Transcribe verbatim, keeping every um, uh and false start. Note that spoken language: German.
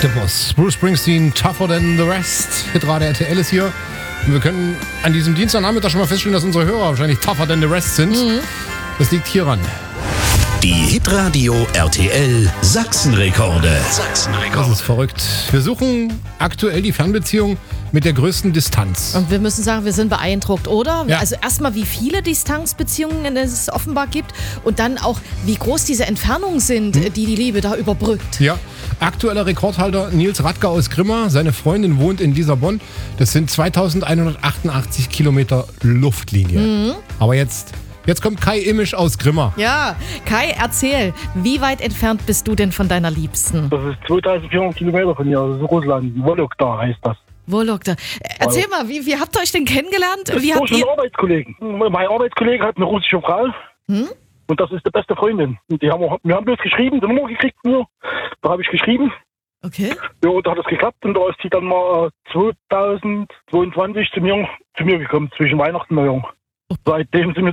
Tempos. Bruce Springsteen, Tougher Than the Rest. Hitrate R T L ist hier. Und wir können an diesem Dienstagnachmittag schon mal feststellen, dass unsere Hörer wahrscheinlich Tougher Than the Rest sind. Mhm. Das liegt hieran. Die Hitradio R T L Sachsenrekorde. Sachsenrekorde. Das ist verrückt. Wir suchen aktuell die Fernbeziehung mit der größten Distanz. Und wir müssen sagen, wir sind beeindruckt, oder? Ja. Also erstmal, wie viele Distanzbeziehungen es offenbar gibt und dann auch, wie groß diese Entfernungen sind, hm. die die Liebe da überbrückt. Ja, aktueller Rekordhalter Nils Radke aus Grimma. Seine Freundin wohnt in Lissabon. Das sind zweitausendeinhundertachtundachtzig Kilometer Luftlinie. Mhm. Aber jetzt... Jetzt kommt Kai Immisch aus Grimma. Ja, Kai, erzähl, wie weit entfernt bist du denn von deiner Liebsten? Das ist zweitausendvierhundert Kilometer von hier, das ist Russland. Wologda heißt das. Wologda. Erzähl mal, wie, wie habt ihr euch denn kennengelernt? Das wie ist habt durch ihr... einen Arbeitskollegen. Mein Arbeitskollege hat eine russische Frau. Hm? Und das ist die beste Freundin. Und die haben wir, wir haben bloß geschrieben, die Nummer gekriegt nur. Da habe ich geschrieben. Okay. Ja, da hat es geklappt und da ist sie dann mal zweitausendzweiundzwanzig zu mir, zu mir gekommen, zwischen Weihnachten und Neujahr. Seitdem sind wir